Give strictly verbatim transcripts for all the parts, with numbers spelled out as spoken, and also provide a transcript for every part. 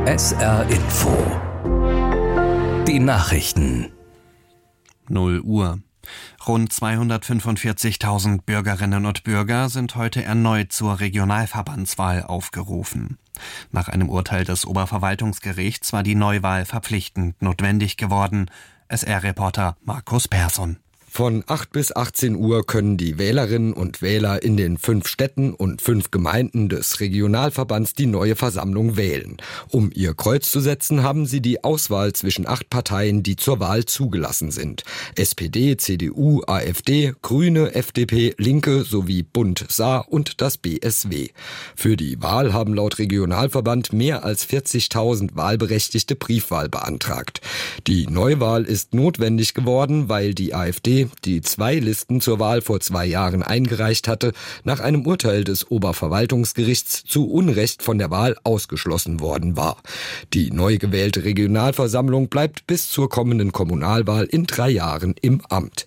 S R Info. Die Nachrichten. null Uhr. Rund zweihundertfünfundvierzigtausend Bürgerinnen und Bürger sind heute erneut zur Regionalverbandswahl aufgerufen. Nach einem Urteil des Oberverwaltungsgerichts war die Neuwahl verpflichtend notwendig geworden. S R-Reporter Markus Persson. Von acht bis achtzehn Uhr können die Wählerinnen und Wähler in den fünf Städten und fünf Gemeinden des Regionalverbands die neue Versammlung wählen. Um ihr Kreuz zu setzen, haben sie die Auswahl zwischen acht Parteien, die zur Wahl zugelassen sind. S P D, C D U, AfD, Grüne, F D P, Linke sowie Bund, Saar und das B S W. Für die Wahl haben laut Regionalverband mehr als vierzigtausend Wahlberechtigte Briefwahl beantragt. Die Neuwahl ist notwendig geworden, weil die AfD, die zwei Listen zur Wahl vor zwei Jahren eingereicht hatte, nach einem Urteil des Oberverwaltungsgerichts zu Unrecht von der Wahl ausgeschlossen worden war. Die neu gewählte Regionalversammlung bleibt bis zur kommenden Kommunalwahl in drei Jahren im Amt.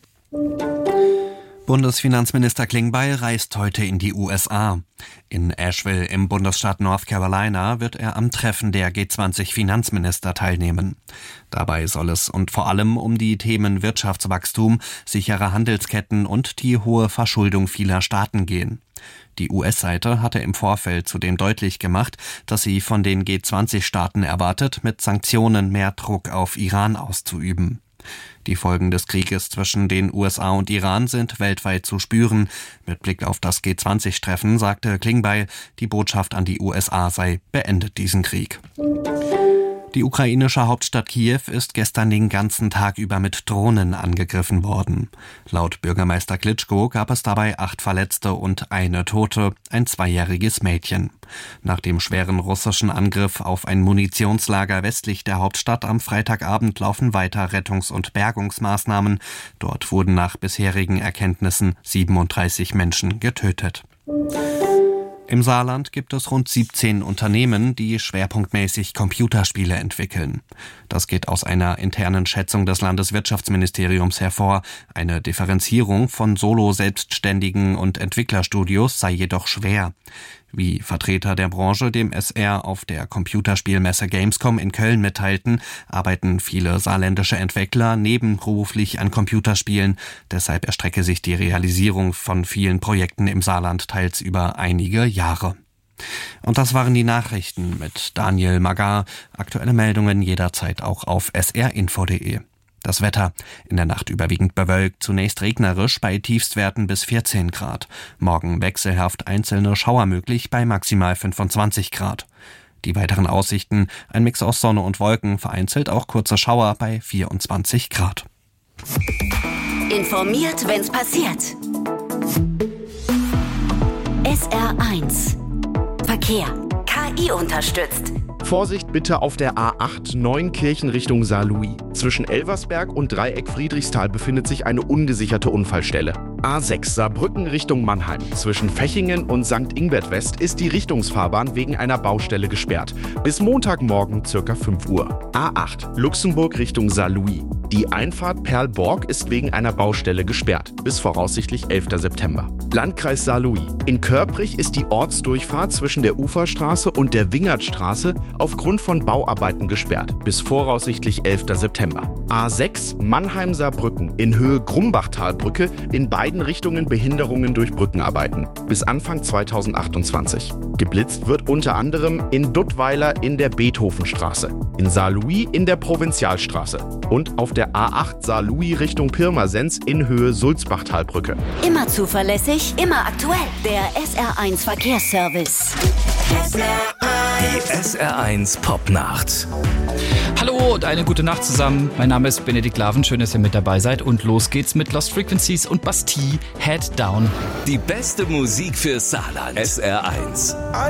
Bundesfinanzminister Klingbeil reist heute in die U S A. In Asheville im Bundesstaat North Carolina wird er am Treffen der G zwanzig Finanzminister teilnehmen. Dabei soll es und vor allem um die Themen Wirtschaftswachstum, sichere Handelsketten und die hohe Verschuldung vieler Staaten gehen. Die U S-Seite hatte im Vorfeld zudem deutlich gemacht, dass sie von den G zwanzig Staaten erwartet, mit Sanktionen mehr Druck auf Iran auszuüben. Die Folgen des Krieges zwischen den U S A und Iran sind weltweit zu spüren. Mit Blick auf das G zwanzig Treffen sagte Klingbeil, die Botschaft an die U S A sei: beendet diesen Krieg. Die ukrainische Hauptstadt Kiew ist gestern den ganzen Tag über mit Drohnen angegriffen worden. Laut Bürgermeister Klitschko gab es dabei acht Verletzte und eine Tote, ein zweijähriges Mädchen. Nach dem schweren russischen Angriff auf ein Munitionslager westlich der Hauptstadt am Freitagabend laufen weiter Rettungs- und Bergungsmaßnahmen. Dort wurden nach bisherigen Erkenntnissen siebenunddreißig Menschen getötet. Im Saarland gibt es rund siebzehn Unternehmen, die schwerpunktmäßig Computerspiele entwickeln. Das geht aus einer internen Schätzung des Landeswirtschaftsministeriums hervor. Eine Differenzierung von Solo-Selbstständigen und Entwicklerstudios sei jedoch schwer. Wie Vertreter der Branche dem S R auf der Computerspielmesse Gamescom in Köln mitteilten, arbeiten viele saarländische Entwickler nebenberuflich an Computerspielen. Deshalb erstrecke sich die Realisierung von vielen Projekten im Saarland teils über einige Jahre. Und das waren die Nachrichten mit Daniel Magar. Aktuelle Meldungen jederzeit auch auf s r info punkt d e. Das Wetter: in der Nacht überwiegend bewölkt, zunächst regnerisch bei Tiefstwerten bis vierzehn Grad. Morgen wechselhaft einzelne Schauer möglich bei maximal fünfundzwanzig Grad. Die weiteren Aussichten: ein Mix aus Sonne und Wolken, vereinzelt auch kurze Schauer bei vierundzwanzig Grad. Informiert, wenn's passiert. S R eins Verkehr. K I unterstützt. Vorsicht bitte auf der A acht Neunkirchen Richtung Saarlouis. Zwischen Elversberg und Dreieck Friedrichsthal befindet sich eine ungesicherte Unfallstelle. A sechs Saarbrücken Richtung Mannheim. Zwischen Fechingen und Sankt Ingbert West ist die Richtungsfahrbahn wegen einer Baustelle gesperrt. Bis Montagmorgen ca. fünf Uhr. A acht Luxemburg Richtung Saarlouis. Die Einfahrt Perlborg ist wegen einer Baustelle gesperrt. Bis voraussichtlich elfter September. Landkreis Saarlouis. In Körprich ist die Ortsdurchfahrt zwischen der Uferstraße und der Wingertstraße aufgrund von Bauarbeiten gesperrt. Bis voraussichtlich elfter September. A sechs Mannheim-Saarbrücken. In Höhe Grumbachtalbrücke in beiden Richtungen Behinderungen durch Brückenarbeiten. Bis Anfang zweitausendachtundzwanzig. Geblitzt wird unter anderem in Duttweiler in der Beethovenstraße, in Saarlouis in der Provinzialstraße und auf der A acht Saarlouis Richtung Pirmasens in Höhe Sulzbachtalbrücke. Immer zuverlässig, immer aktuell. Der S R eins Verkehrsservice. Die S R eins Popnacht. Hallo und eine gute Nacht zusammen. Mein Name ist Benedikt Laven. Schön, dass ihr mit dabei seid. Und los geht's mit Lost Frequencies und Bastille, Head Down. Die beste Musik für Saarland. S R eins.